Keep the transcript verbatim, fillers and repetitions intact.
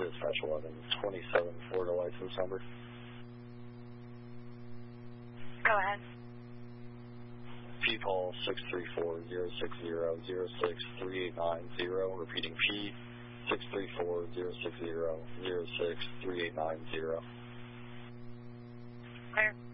Dispatch eleven twenty-seven, Florida license number. Go ahead. P Paul six three four zero six zero zero six three eight nine zero. Repeating P six three four zero six zero zero six three eight nine zero. Clear.